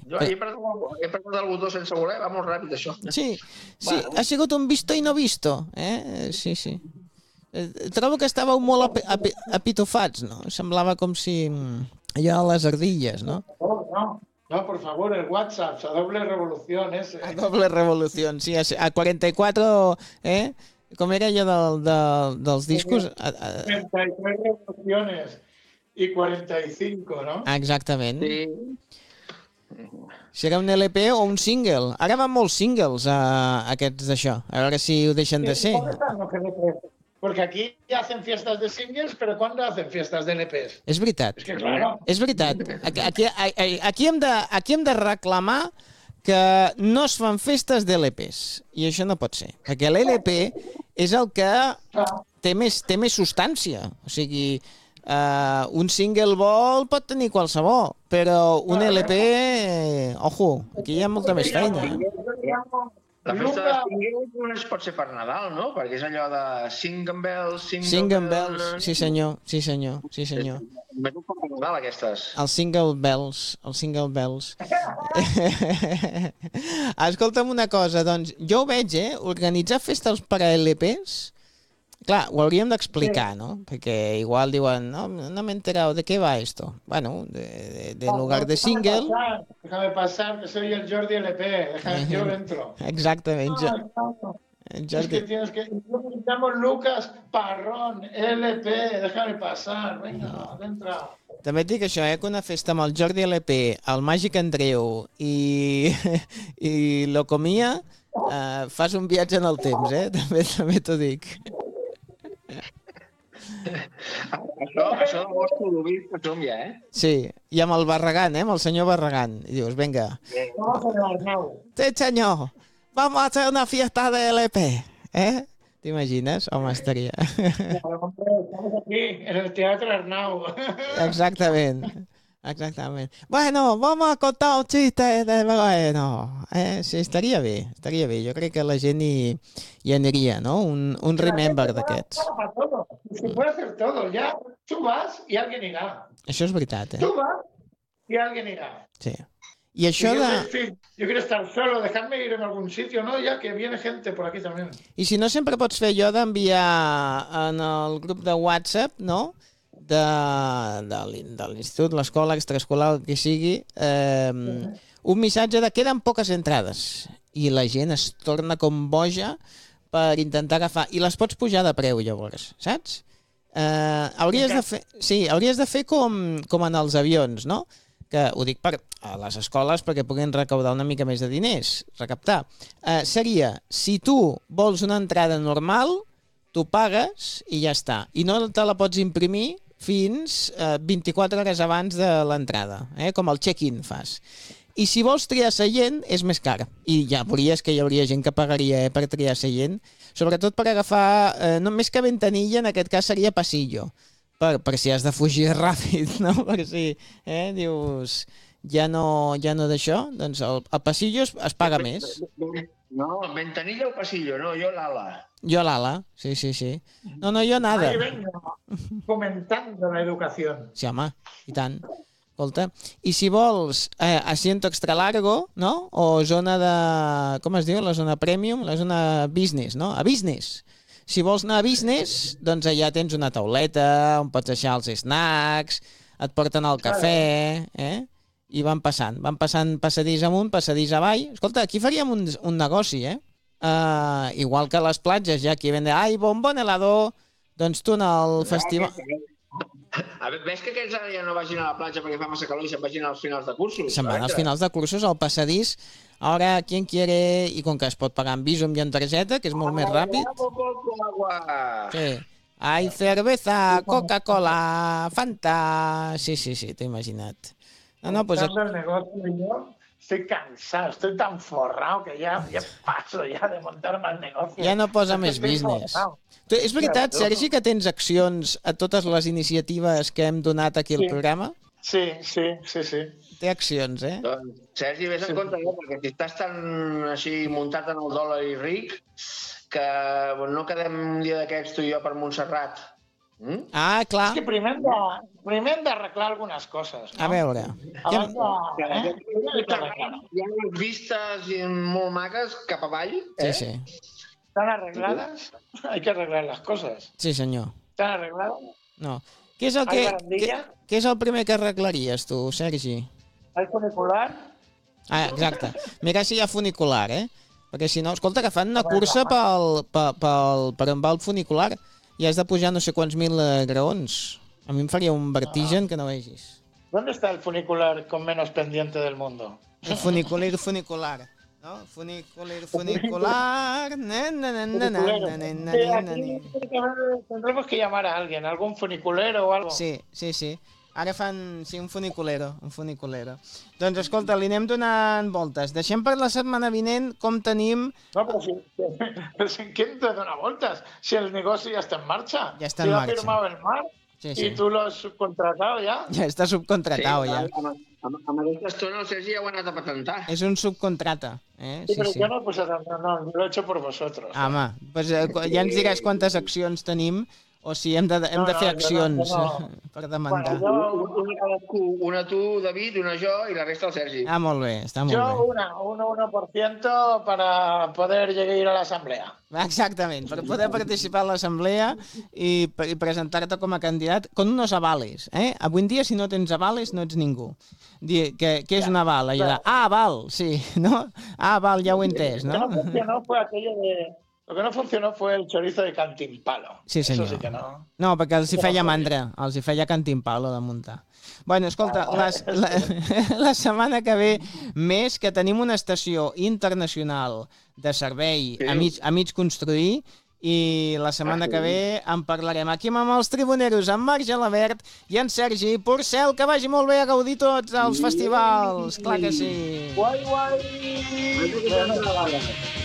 Jo he apretat el botó sense voler, va molt ràpid, això. Sí, ha sigut un visto i no visto. Sí. Trobo que estàveu molt apitofats, no? Semblava com si... allò a les ardilles, no? No, por favor, el WhatsApp, a doble revolución ese. A doble revolució, sí, a 44, com era allò dels discos? 33 revoluciones y 45, no? Exactament. Sí. Si era un LP o un single. Ara van molts singles aquests d'això. A veure si ho deixen de ser. Porque aquí hacen fiestas de singles, pero ¿cuándo hacen fiestas de LPs? És veritat. Es que claro. És veritat. Aquí hem de reclamar que no es fan festes d'LPs. I això no pot ser. Perquè l'LP és el que té més substància. O sigui, un single vol pot tenir qualsevol, però un LP... Ojo, aquí hi ha molta més feina. La festa de singles només pot ser per Nadal, no? Perquè és allò de Sing and Bells... Sing and Bells, sí senyor. Només un poc de Nadal, aquestes. El Single Bells. Escolta'm una cosa, doncs, jo ho veig, organitzar festes per a LPs, clar, ho hauríem d'explicar, no? Perquè igual diuen, no m'he enterado, ¿de qué va esto? Bueno, de lugar de single... Déjame pasar, que soy el Jordi LP, yo dentro. Exactament. Es que tienes que... Me llamo Lucas Parrón, LP, déjame pasar, venga, dentro. També et dic això, que una festa amb el Jordi LP, el Màgic Andreu i l'Ocomia, fas un viatge en el temps, també t'ho dic. Això del vostre Lluís que som ja, Sí, i amb el Barragán, amb el senyor Barragán. I dius, venga. Sí, senyor, vamos a hacer una fiesta de LP, ¿T'imagines? Home, estaria... Estamos aquí, en el Teatro Arnau. Exactament. Bueno, vamos a contar un chiste de bueno. Sí, estaria bé. Jo crec que la gent hi aniria, no? Un remember d'aquests. Se puede hacer todo, ya tú vas y alguien irá. Això és veritat, Tú vas y alguien irá. Sí. I això Yo quiero estar solo, dejarme ir en algún sitio, ¿no? Ya que viene gente por aquí también. I si no, sempre pots fer allò d'enviar en el grup de WhatsApp, no?, de l'institut, l'escola, extraescolar, el que sigui, un missatge de queden poques entrades. I la gent es torna com boja per intentar agafar. I les pots pujar de preu, llavors, saps? Hauries de fer com en els avions, no? Que ho dic per a les escoles perquè puguin recaudar una mica més de diners, recaptar. Seria, si tu vols una entrada normal, tu pagues i ja està. I no te la pots imprimir fins 24 hores abans de l'entrada, com el check-in fas. I si vols triar seient, és més car. I ja veuries que hi hauria gent que pagaria per triar seient, sobretot per agafar, no més que ventanilla, en aquest cas seria passillo. Per si has de fugir ràpid, no? Per si dius, ja no d'això, doncs el passillo es paga més. No, ventanilla o passillo, no, jo l'ala. Jo l'ala, sí. No, jo nada. Ahí venga, fomentando la educación. Sí, home, i tant. Escolta, i si vols asiento extra largo, no? O zona de... com es diu? La zona premium? La zona business, no? A business. Si vols anar a business, doncs allà tens una tauleta on pots deixar els snacks, et porten el cafè, i van passant passadís amunt, passadís avall. Escolta, aquí faríem un negoci, igual que a les platges, ja aquí venen, ai, bombón helado, doncs tu en el festival... A veure, ves que aquells ara ja no vagin a la platja perquè fa massa calor i se'n vagin als finals de cursos? Se'n van als finals de cursos, al passadís. Ara, ¿quién quiere? I com que es pot pagar amb Bizum i amb targeta, que és molt més ràpid. Sí. Hay cerveza, Coca-Cola, Fanta... Sí, t'he imaginat. No, pues... El negocio, yo estoy cansado, estoy tan forrado que ya paso ya de montarme el negocio. Ja no posa més business. És veritat, Sergi, que tens accions a totes les iniciatives que hem donat aquí al programa? Sí. Té accions, Doncs, Sergi, vés en compte, perquè si estàs tan així muntat en el dòlar i ric, que no quedem un dia d'aquests tu i jo per Montserrat Ah, clar. És que primer hem d'arreglar algunes coses. No? A veure. Abans Hi ha unes vistes molt maques cap avall. Sí. ¿Están arregladas? Hay que arreglar las cosas. Sí, senyor. ¿Están arregladas? No. Què és el primer que arreglaries, tu, Sergi? ¿Hay funicular? Ah, exacte. Mira si hi ha funicular, Perquè si no, escolta, que fan una cursa per on va el funicular i has de pujar no sé quants mil graons. A mi em faria un vertigen que no vegis. ¿Dónde está el funicular con menos pendiente del mundo? El funicular. ¿No? Funicular. Tendremos que llamar a alguien, algún funiculero o algo. Sí. Ara fan un funiculero. Doncs escolta, li anem donant voltes. Deixem per la setmana vinent com tenim... No, pero si ¿quién te da voltas? Si el negocio ya está en marcha. Ya está en marcha. Si lo ha firmado el mar y tú lo has subcontratado ya. Ja està subcontratado, ja. Amb aquesta estona el Sergi ja ho ha anat a patentar. És un subcontrata. Sí, pero yo no, pues no, lo he hecho por vosotros. Home, pues ja ens diràs quantes accions tenim o si hem de fer accions per demandar. Una tu, David, una jo i la resta el Sergi. Ah, molt bé, està molt bé. Yo un 1% para poder llegar a la asamblea. Exactament, per poder participar a l'assemblea i presentar-te com a candidat con unos avales. Avui en dia, si no tens avales, no ets ningú. Què és un aval? Aval, sí, no? Aval, ja ho he entès, no? Lo que no funcionó fue aquello de... Lo que no funcionó fue el chorizo de Cantimpalo. Sí, senyor. Eso sí que no. No, perquè els hi feia mandra, els hi feia Cantimpalo de muntar. Bueno, escolta, la setmana que ve més que tenim una estació internacional de servei a mig construir i la setmana que ve en parlarem aquí amb els tribuneros, en Marc Gelabert i en Sergi Porcel. Que vagi molt bé a gaudir tots els festivals. Clar que sí. Guai!